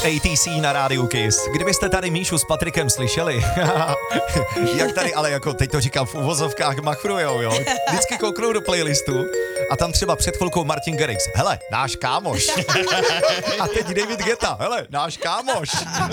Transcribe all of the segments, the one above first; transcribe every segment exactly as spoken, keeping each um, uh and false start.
A T C na rádiu Kiss. Kdybyste tady Míšu s Patrikem slyšeli, jak tady, ale jako teď to říkám v uvozovkách, machrujou, jo. Vždycky kouknou do playlistu a tam třeba před chvilkou Martin Garrix, hele, náš kámoš. A teď David Guetta, hele, náš kámoš.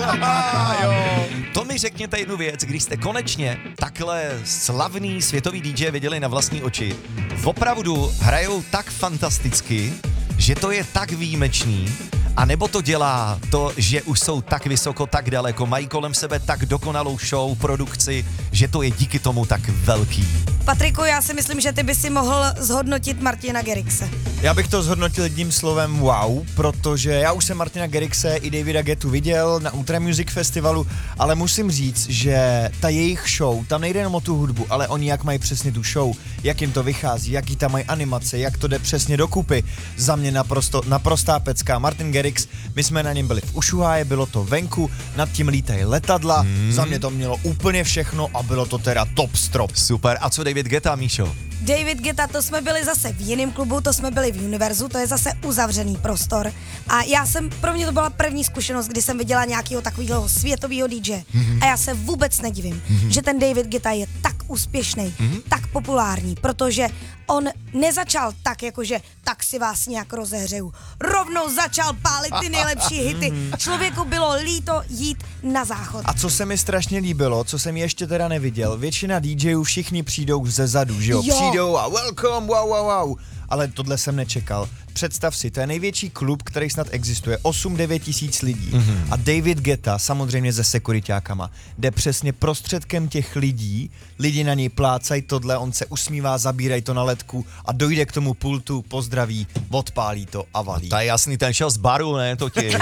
Jo. To mi řekněte jednu věc, když jste konečně takhle slavný světový D J viděli na vlastní oči. Opravdu hrajou tak fantasticky, že to je tak výjimečný, a nebo to dělá to, že už jsou tak vysoko, tak daleko, mají kolem sebe tak dokonalou show, produkci, že to je díky tomu tak velký. Patriku, já si myslím, že ty by si mohl zhodnotit Martina Garrixe. Já bych to zhodnotil jedním slovem wow, protože já už jsem Martina Garrixe i Davida Guettu viděl na Ultra Music Festivalu, ale musím říct, že ta jejich show, tam nejde jenom o tu hudbu, ale oni jak mají přesně tu show, jak jim to vychází, jaký tam mají animace, jak to jde přesně dokupy. Za mě naprosto, naprostá pecka. Martin Garrix, my jsme na něm byli v Ushuaie, bylo to venku, nad tím lítají letadla, hmm. Za mě to mělo úplně všechno a bylo to teda top strop. Super, a co David Guetta, Míšo? David Guetta, to jsme byli zase v jiném klubu, to jsme byli v Univerzu, to je zase uzavřený prostor. A já jsem, pro mě to byla první zkušenost, kdy jsem viděla nějakého takového světového D J. Mm-hmm. A já se vůbec nedivím, mm-hmm. že ten David Guetta je tak úspěšný, mm-hmm. tak populární, protože on nezačal tak, jakože tak si vás nějak rozehřeju. Rovnou začal pálit ty nejlepší hity. Člověku bylo líto jít na záchod. A co se mi strašně líbilo, co jsem ještě teda neviděl, většina DJů všichni přijdou ze zadu, že jo? jo. Přijdou a welcome, wow, wow, wow. Ale tohle jsem nečekal. Představ si, to je největší klub, který snad existuje, osm devět tisíc lidí. Mm-hmm. A David Guetta, samozřejmě se sekuriťákama, jde přesně prostředkem těch lidí, lidi na něj plácají tohle, on se usmívá, zabírají to na ledku a dojde k tomu pultu, pozdraví, odpálí to a valí. To je jasný, ten šel z baru, ne, totiž.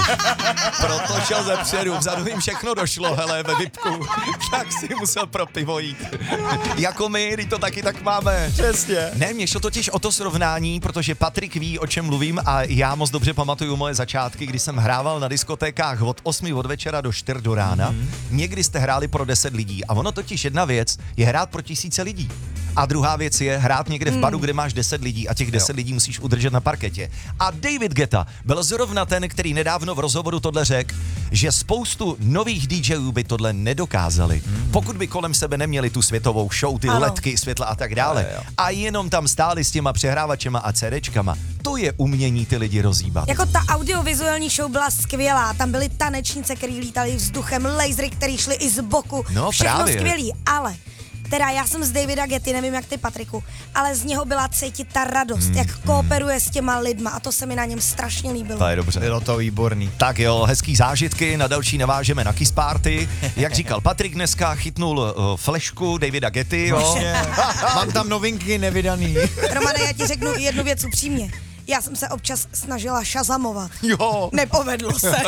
Proto šel ze předu, vzadu jim všechno došlo, hele, ve vipku, tak si musel pro pivo jít. Jako my, když to taky tak máme. Přesně. Ne, mě šlo totiž o to srovnání, protože Patrik ví, o čem mluvím a já moc dobře pamatuju moje začátky, kdy jsem hrával na diskotékách od osmi od večera do čtyř do rána. Mm-hmm. Někdy jste hráli pro deset lidí a ono totiž jedna věc je hrát pro tisíce lidí. A druhá věc je hrát někde v baru, kde máš deset lidí a těch deset jo. lidí musíš udržet na parketě. A David Guetta byl zrovna ten, který nedávno v rozhovoru tohle řekl, že spoustu nových DJů by tohle nedokázali, mm. pokud by kolem sebe neměli tu světovou show, ty ano. ledky, světla a tak dále. Jo, jo. A jenom tam stáli s těma přehrávačema a CDčkama. To je umění ty lidi rozhýbat. Jako ta audiovizuální show byla skvělá, tam byly tanečnice, které lítaly vzduchem, lasery, které šly i z boku, no, všechno právě. skvělý, ale teda já jsem z Davida Guetty, nevím jak ty, Patriku, ale z něho byla cítit ta radost, mm, jak kooperuje s těma lidma a to se mi na něm strašně líbilo. To je dobře. Bylo to výborný. Tak jo, hezký zážitky, na další navážeme na Kiss Party. Jak říkal Patrik, dneska chytnul uh, flešku Davida Guetty, jo. Mám tam novinky nevydaný. Romane, já ti řeknu jednu věc upřímně. Já jsem se občas snažila šazamovat. Jo. Nepovedlo se.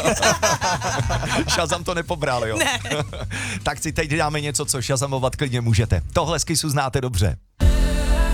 Shazam to nepobral, jo? Ne. Tak si teď dáme něco, co šazamovat klidně můžete. Tohle z Kissu znáte dobře.